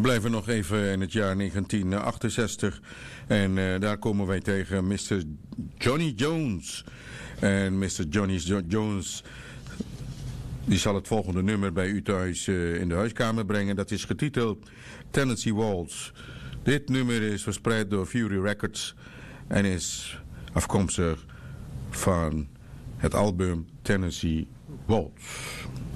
blijven nog even in het jaar 1968 en daar komen wij tegen Mr. Johnny Jones. En Mr. Johnny Jones die zal het volgende nummer bij u thuis in de huiskamer brengen. Dat is getiteld Tennessee Waltz. Dit nummer is verspreid door Fury Records en is afkomstig van het album Tennessee Waltz.